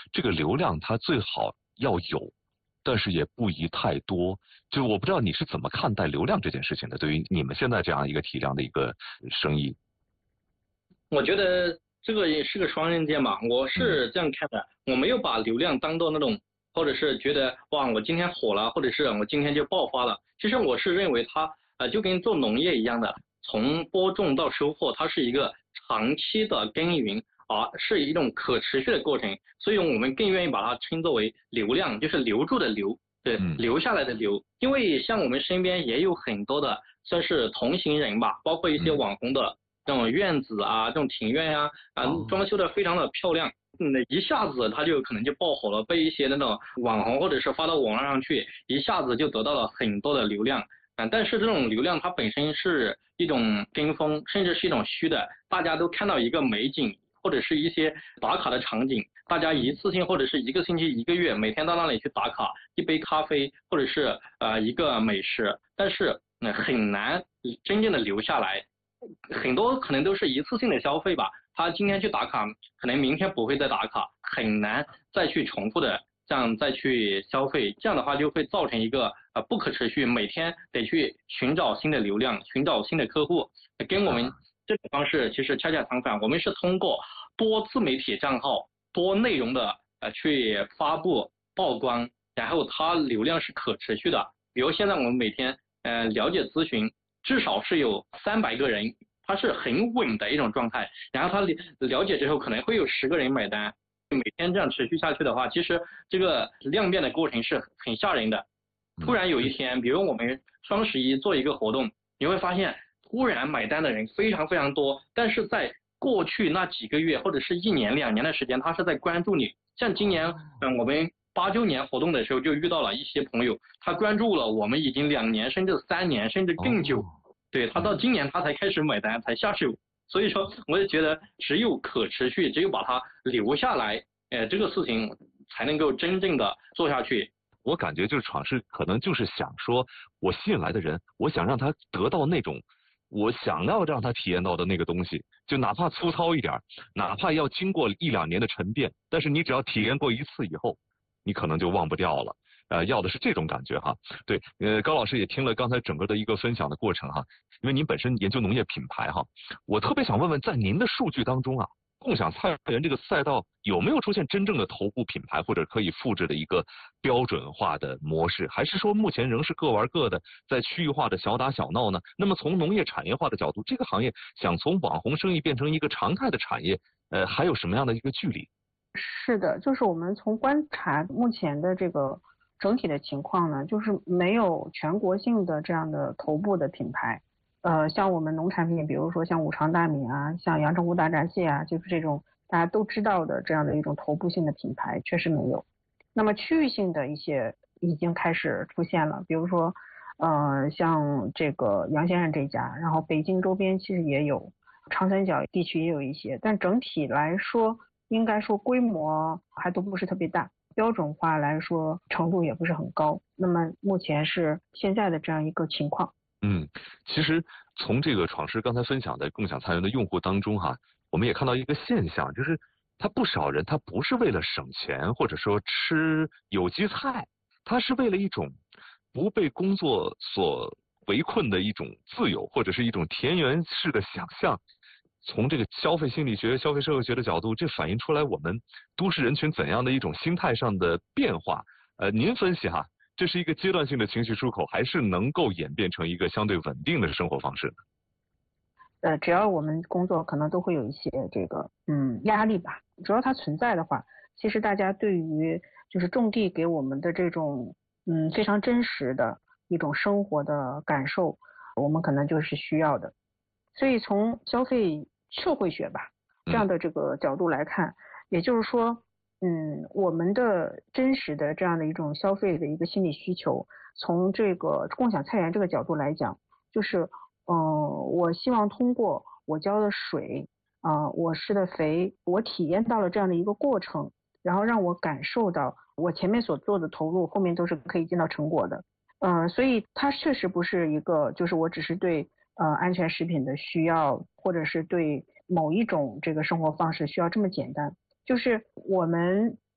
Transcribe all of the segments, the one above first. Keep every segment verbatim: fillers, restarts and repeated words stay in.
这个流量它最好要有，但是也不宜太多。就我不知道你是怎么看待流量这件事情的，对于你们现在这样一个体量的一个生意。 我觉得这个也是个双刃剑吧，我是这样看的，嗯、我没有把流量当做那种，或者是觉得哇我今天火了，或者是我今天就爆发了。其实我是认为它呃就跟做农业一样的，从播种到收获，它是一个长期的耕耘，啊，是一种可持续的过程，所以我们更愿意把它称作为流量，就是留住的留，对，留下来的留。因为像我们身边也有很多的算是同行人吧，包括一些网红的这种院子啊，这种庭院呀、啊，啊，装修的非常的漂亮。嗯，一下子它就可能就爆火了，被一些那种网红或者是发到网上去，一下子就得到了很多的流量。嗯，但是这种流量它本身是一种跟风，甚至是一种虚的。大家都看到一个美景，或者是一些打卡的场景，大家一次性或者是一个星期、一个月，每天到那里去打卡一杯咖啡，或者是呃一个美食，但是、呃、很难真正的留下来。很多可能都是一次性的消费吧，他今天去打卡，可能明天不会再打卡，很难再去重复的这样再去消费，这样的话就会造成一个呃不可持续，每天得去寻找新的流量，寻找新的客户，跟我们这个方式其实恰恰相反，我们是通过多自媒体账号、多内容的呃去发布曝光，然后它流量是可持续的。比如现在我们每天呃了解咨询。至少是有三百个人，它是很稳的一种状态。然后他了解之后，可能会有十个人买单。每天这样持续下去的话，其实这个量变的过程是很吓人的。突然有一天，比如我们双十一做一个活动，你会发现突然买单的人非常非常多，但是在过去那几个月或者是一年两年的时间，他是在关注你。像今年，嗯，我们八周年活动的时候就遇到了一些朋友，他关注了我们已经两年甚至三年甚至更久，对，他到今年他才开始买单才下手，所以说我也觉得只有可持续，只有把它留下来，呃，这个事情才能够真正的做下去。 我感觉就是闯是可能就是想说，我吸引来的人，我想让他得到那种我想要让他体验到的那个东西，就哪怕粗糙一点，哪怕要经过一两年的沉淀，但是你只要体验过一次以后，你可能就忘不掉了。呃，要的是这种感觉哈。对，呃，高老师也听了刚才整个的一个分享的过程哈，因为您本身研究农业品牌哈，我特别想问问，在您的数据当中啊，共享菜园这个赛道有没有出现真正的头部品牌或者可以复制的一个标准化的模式，还是说目前仍是各玩各的，在区域化的小打小闹呢？那么从农业产业化的角度，这个行业想从网红生意变成一个常态的产业，呃，还有什么样的一个距离？ 是的，就是我们从观察目前的这个整体的情况呢，就是没有全国性的这样的头部的品牌。呃，像我们农产品，比如说像五常大米啊，像阳澄湖大闸蟹啊，就是这种大家都知道的这样的一种头部性的品牌，确实没有。那么区域性的一些已经开始出现了，比如说，呃，像这个杨先生这家，然后北京周边其实也有，长三角地区也有一些，但整体来说，应该说规模还都不是特别大，标准化来说程度也不是很高。那么目前是现在的这样一个情况。 嗯，其实从这个闯师刚才分享的共享菜园的用户当中哈，我们也看到一个现象，就是他不少人他不是为了省钱或者说吃有机菜，他是为了一种不被工作所围困的一种自由，或者是一种田园式的想象。从这个消费心理学、消费社会学的角度，这反映出来我们都市人群怎样的一种心态上的变化。呃，您分析哈，这是一个阶段性的情绪出口，还是能够演变成一个相对稳定的生活方式呢？ 呃，只要我们工作可能都会有一些这个嗯压力吧，只要它存在的话，其实大家对于就是种地给我们的这种嗯非常真实的一种生活的感受，我们可能就是需要的。所以从消费社会学吧这样的这个角度来看，也就是说，嗯，我们的真实的这样的一种消费的一个心理需求，从这个共享菜园这个角度来讲，就是，嗯、呃，我希望通过我浇的水，啊、呃，我施的肥，我体验到了这样的一个过程，然后让我感受到我前面所做的投入，后面都是可以见到成果的。嗯、呃，所以它确实不是一个，就是我只是对呃安全食品的需要，或者是对某一种这个生活方式需要这么简单。就是我们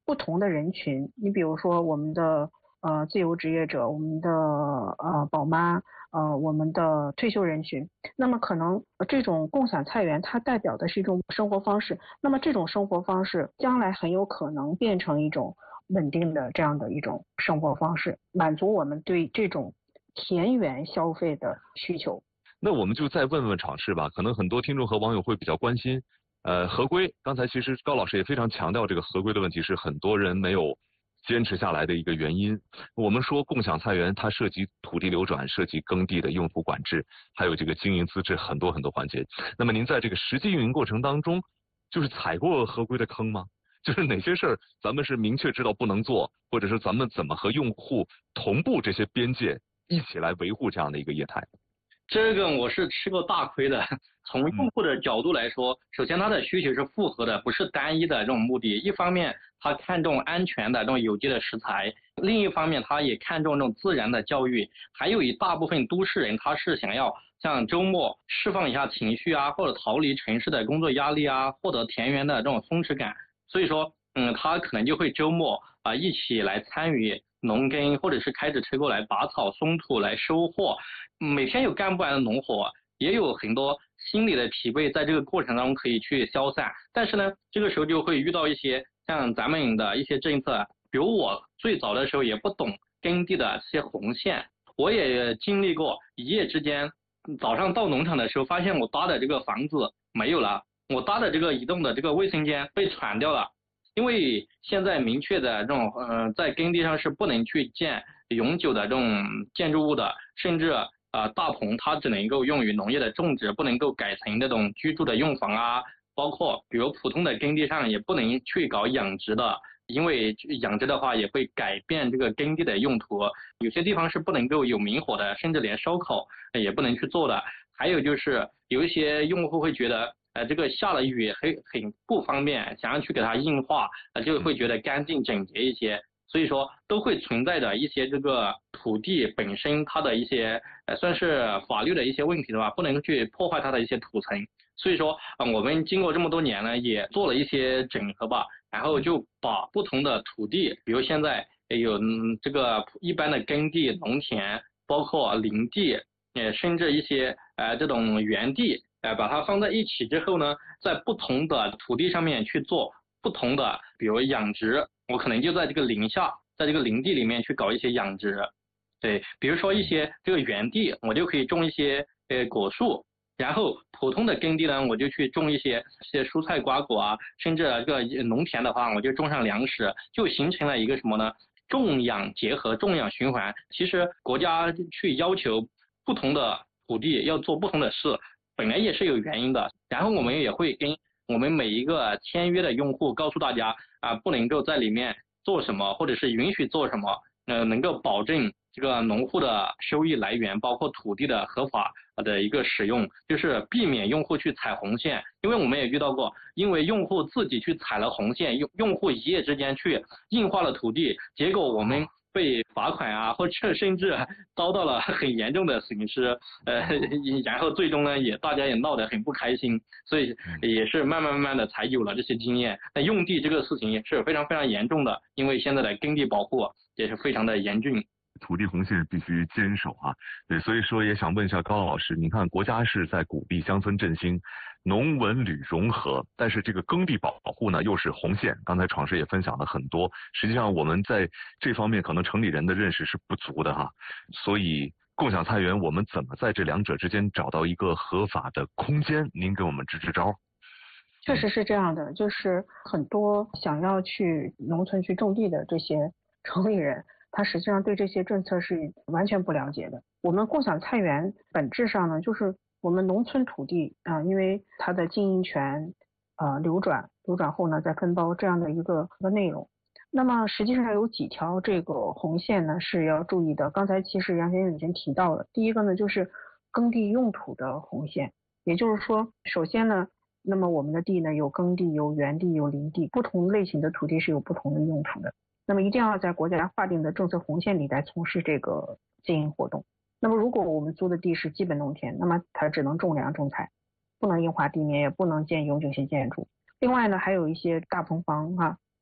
不同的人群，你比如说我们的呃自由职业者，我们的呃宝妈，呃我们的退休人群，那么可能这种共享菜园它代表的是一种生活方式，那么这种生活方式将来很有可能变成一种稳定的这样的一种生活方式，满足我们对这种田园消费的需求。 那我们就再问问厂市吧，可能很多听众和网友会比较关心，呃，合规。刚才其实高老师也非常强调这个合规的问题，是很多人没有坚持下来的一个原因。我们说共享菜园，它涉及土地流转，涉及耕地的用途管制，还有这个经营资质很多很多环节。那么您在这个实际运营过程当中，就是踩过合规的坑吗？就是哪些事儿咱们是明确知道不能做，或者是咱们怎么和用户同步这些边界，一起来维护这样的一个业态？ 这个我是吃过大亏的。从用户的角度来说，首先他的需求是复合的，不是单一的这种目的。一方面他看重安全的这种有机的食材，另一方面他也看重这种自然的教育。还有一大部分都市人他是想要像周末释放一下情绪啊，或者逃离城市的工作压力啊，获得田园的这种松弛感。所以说嗯，他可能就会周末啊、呃、一起来参与农耕，或者是开着车过来拔草松土来收获。每天有干不完的农活，也有很多心理的疲惫，在这个过程当中可以去消散。但是呢，这个时候就会遇到一些像咱们的一些政策，比如我最早的时候也不懂耕地的这些红线，我也经历过一夜之间，早上到农场的时候，发现我搭的这个房子没有了，我搭的这个移动的这个卫生间被铲掉了。因为现在明确的这种呃，在耕地上是不能去建永久的这种建筑物的，甚至呃，大棚它只能够用于农业的种植，不能够改成那种居住的用房啊，包括比如普通的耕地上也不能去搞养殖的，因为养殖的话也会改变这个耕地的用途，有些地方是不能够有明火的，甚至连烧烤也不能去做的。还有就是有一些用户会觉得呃，这个下了雨很很不方便，想要去给它硬化，呃，就会觉得干净整洁一些。所以说都会存在着一些这个土地本身它的一些呃算是法律的一些问题的话，不能去破坏它的一些土层。所以说呃我们经过这么多年呢，也做了一些整合吧，然后就把不同的土地，比如现在有嗯这个一般的耕地、农田，包括林地，呃甚至一些呃这种园地，呃把它放在一起之后呢，在不同的土地上面去做不同的，比如养殖。我可能就在这个林下，在这个林地里面去搞一些养殖，对，比如说一些这个园地，我就可以种一些呃果树，然后普通的耕地呢，我就去种一些一些蔬菜瓜果啊，甚至这个农田的话，我就种上粮食，就形成了一个什么呢？种养结合，种养循环。其实国家去要求不同的土地要做不同的事，本来也是有原因的。然后我们也会跟我们每一个签约的用户告诉大家啊，不能够在里面做什么，或者是允许做什么，呃，能够保证这个农户的收益来源，包括土地的合法的一个使用，就是避免用户去踩红线。因为我们也遇到过，因为用户自己去踩了红线，用用户一夜之间去硬化了土地，结果我们被罚款啊，或者甚至遭到了很严重的损失，呃，然后最终呢，也大家也闹得很不开心，所以也是慢慢慢慢的才有了这些经验。那用地这个事情也是非常非常严重的，因为现在的耕地保护也是非常的严峻。 土地红线必须坚守啊，对，所以说也想问一下高老师，你看国家是在鼓励乡村振兴、农文旅融合，但是这个耕地保护呢又是红线。刚才闯师也分享了很多，实际上我们在这方面可能城里人的认识是不足的哈，所以共享菜园我们怎么在这两者之间找到一个合法的空间？您给我们支支招。 确实是这样的，就是很多想要去农村去种地的这些城里人，他实际上对这些政策是完全不了解的。我们共享菜园本质上呢，就是我们农村土地啊、呃，因为它的经营权呃流转，流转后呢再分包这样的一个一个内容。那么实际上有几条这个红线呢是要注意的。刚才其实杨先生已经提到了，第一个呢就是耕地用途的红线，也就是说，首先呢。那么我们的地呢，有耕地、有园地、有林地，不同类型的土地是有不同的用途的。那么一定要在国家划定的政策红线里来从事这个经营活动。那么如果我们租的地是基本农田，那么它只能种粮种菜，不能硬化地面，也不能建永久性建筑。另外呢，还有一些大棚房哈、啊，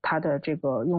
它的这个用